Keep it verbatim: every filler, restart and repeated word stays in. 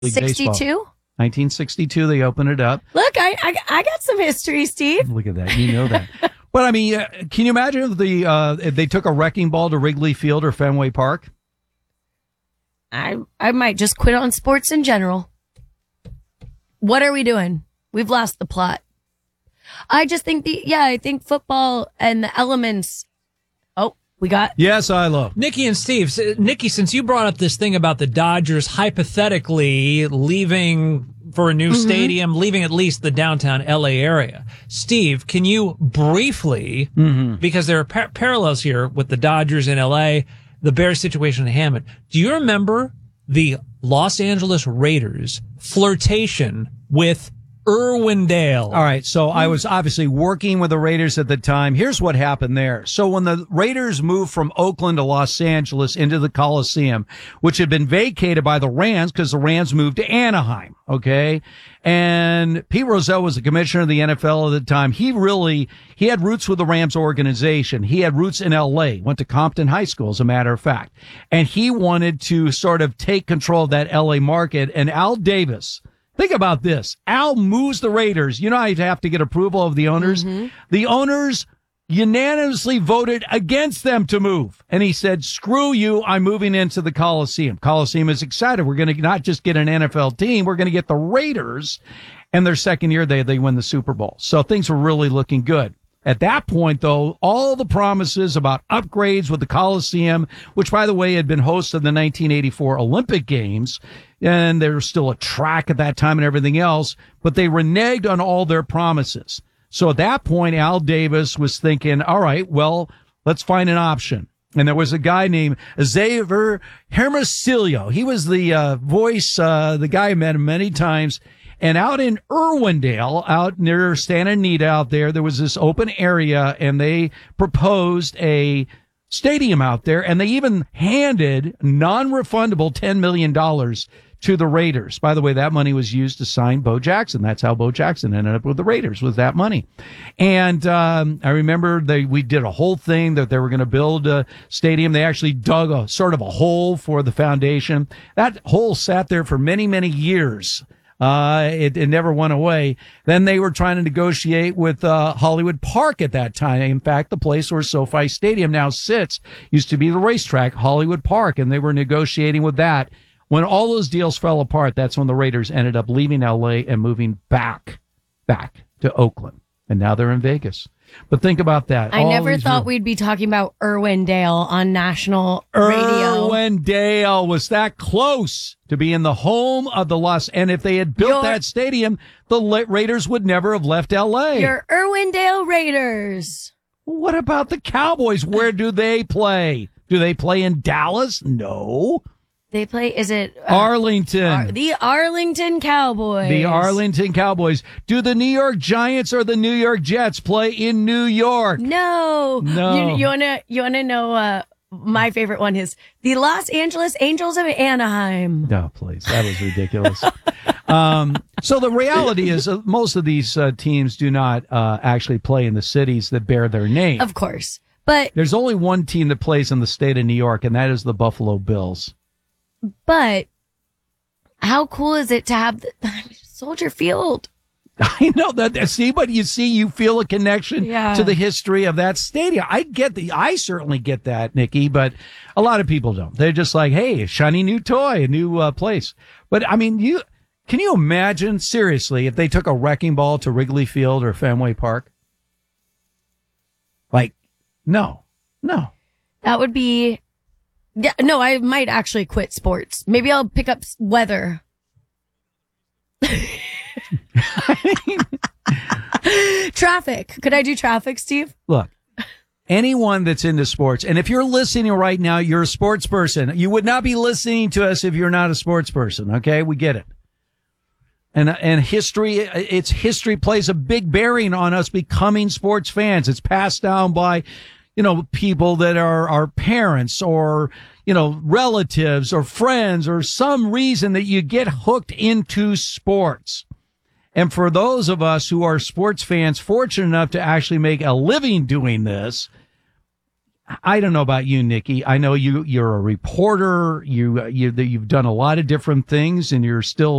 sixty-two? nineteen sixty-two, they opened it up. Look, I, I I got some history, Steve. Look at that. You know that. But, I mean, uh, can you imagine if, the, uh, if they took a wrecking ball to Wrigley Field or Fenway Park? I I might just quit on sports in general. What are we doing? We've lost the plot. I just think the, yeah, I think football and the elements. Oh, we got. Yes, I love. Nikki and Steve. S- Nikki, since you brought up this thing about the Dodgers hypothetically leaving for a new mm-hmm. stadium, leaving at least the downtown L A area. Steve, can you briefly, mm-hmm. because there are par- parallels here with the Dodgers in L A, the Bears situation in Hammond. Do you remember the Los Angeles Raiders flirtation with Irwindale? All right. So I was obviously working with the Raiders at the time. Here's what happened there. So when the Raiders moved from Oakland to Los Angeles into the Coliseum, which had been vacated by the Rams because the Rams moved to Anaheim. Okay. And Pete Rozelle was the commissioner of the N F L at the time. He really, he had roots with the Rams organization. He had roots in L A, went to Compton High School, as a matter of fact. And he wanted to sort of take control of that L A market. And Al Davis, think about this. Al moves the Raiders. You know how you have to get approval of the owners? Mm-hmm. The owners unanimously voted against them to move. And he said, screw you, I'm moving into the Coliseum. Coliseum is excited. We're going to not just get an N F L team, we're going to get the Raiders. And their second year, they, they win the Super Bowl. So things were really looking good. At that point, though, all the promises about upgrades with the Coliseum, which, by the way, had been host of the nineteen eighty-four Olympic Games, and there was still a track at that time and everything else, but they reneged on all their promises. So at that point, Al Davis was thinking, all right, well, let's find an option. And there was a guy named Xavier Hermosillo. He was the uh, voice, uh, the guy I met him many times. And out in Irwindale, out near Santa Anita out there, there was this open area, and they proposed a stadium out there, and they even handed non-refundable ten million dollars to the Raiders. By the way, that money was used to sign Bo Jackson. That's how Bo Jackson ended up with the Raiders, with that money. And um I remember they we did a whole thing that they were going to build a stadium. They actually dug a sort of a hole for the foundation. That hole sat there for many, many years. Uh, it, it never went away. Then they were trying to negotiate with, uh, Hollywood Park at that time. In fact, the place where SoFi Stadium now sits used to be the racetrack, Hollywood Park, and they were negotiating with that. When all those deals fell apart, that's when the Raiders ended up leaving L A and moving back, back to Oakland. And now they're in Vegas. But think about that. I all never thought re- we'd be talking about Irwindale on national radio. Irwindale was that close to being the home of the Los. And if they had built Your, that stadium, the Raiders would never have left L A. Your Irwindale Raiders. What about the Cowboys? Where do they play? Do they play in Dallas? No. They play, is it? Uh, Arlington. Ar- the Arlington Cowboys. The Arlington Cowboys. Do the New York Giants or the New York Jets play in New York? No. No. You, you wanna, you wanna know, uh, my favorite one is the Los Angeles Angels of Anaheim. No, please. That was ridiculous. um, so the reality is uh, most of these uh, teams do not uh, actually play in the cities that bear their name. Of course. But there's only one team that plays in the state of New York, and that is the Buffalo Bills. But how cool is it to have the Soldier Field? I know that. See, but you see, you feel a connection yeah. to the history of that stadium. I get the, I certainly get that, Nikki, but a lot of people don't. They're just like, hey, a shiny new toy, a new uh, place. But I mean, you can you imagine seriously if they took a wrecking ball to Wrigley Field or Fenway Park? Like, no, no. That would be. Yeah, no, I might actually quit sports. Maybe I'll pick up weather. Traffic. Could I do traffic, Steve? Look, anyone that's into sports, and if you're listening right now, you're a sports person. You would not be listening to us if you're not a sports person. Okay, we get it. And and history, it's history plays a big bearing on us becoming sports fans. It's passed down by, you know, people that are our parents or, you know, relatives or friends or some reason that you get hooked into sports. And for those of us who are sports fans, fortunate enough to actually make a living doing this, I don't know about you, Nikki. I know you, you're a reporter. You, you, you've done a lot of different things and you're still